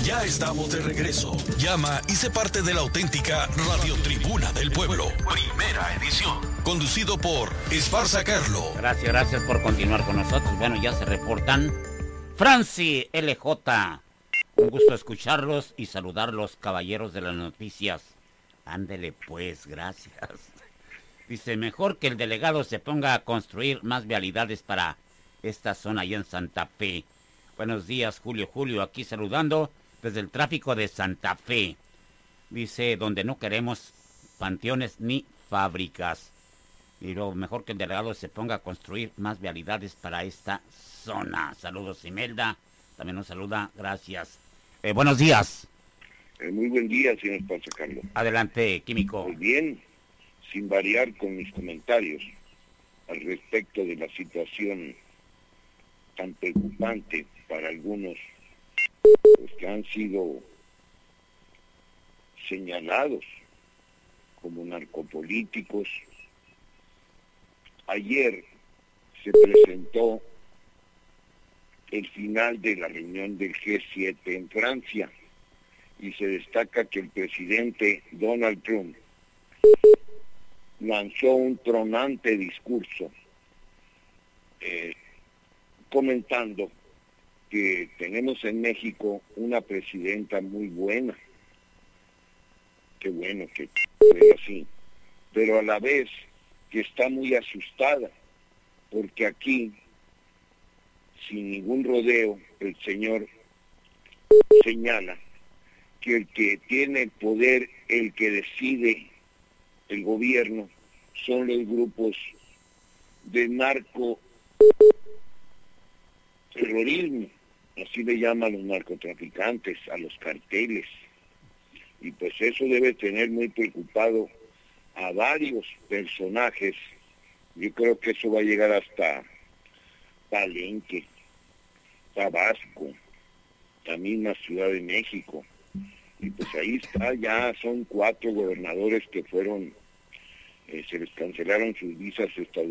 Ya estamos de regreso. Llama y sé parte de la auténtica Radio Tribuna del Pueblo. Primera edición. Conducido por Esparza Carlo. Gracias por continuar con nosotros. Bueno, ya se reportan. Franci LJ. Un gusto escucharlos y saludarlos, caballeros de las noticias. Ándele pues, gracias. Dice, mejor que el delegado se ponga a construir más vialidades para esta zona allá en Santa Fe. Buenos días, Julio, aquí saludando desde el tráfico de Santa Fe. Dice, donde no queremos panteones ni fábricas. Y luego, mejor que el delegado se ponga a construir más vialidades para esta zona. Saludos, Imelda. También nos saluda, gracias. Buenos días. Muy buen día, señor Esparza Carlo. Adelante, Químico. Muy bien, sin variar con mis comentarios al respecto de la situación tan preocupante para algunos pues, que han sido señalados como narcopolíticos. Ayer se presentó el final de la reunión del G7 en Francia y se destaca que el presidente Donald Trump lanzó un tronante discurso comentando que tenemos en México una presidenta muy buena. Qué bueno que sea así, pero a la vez que está muy asustada, porque aquí, sin ningún rodeo, el señor señala que el que tiene el poder, el que decide el gobierno, son los grupos de narcoterrorismo, así le llaman a los narcotraficantes, a los carteles. Y pues eso debe tener muy preocupado a varios personajes. Yo creo que eso va a llegar hasta Palenque, Tabasco, la misma Ciudad de México. Y pues ahí está, ya son 4 gobernadores que fueron, se les cancelaron sus visas estadounidenses.